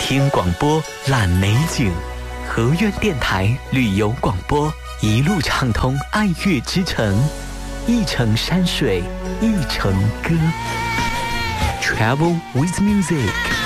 听广播览美景，和苑电台旅游广播，一路畅通爱乐之城，一程山水一程歌。Travel with music。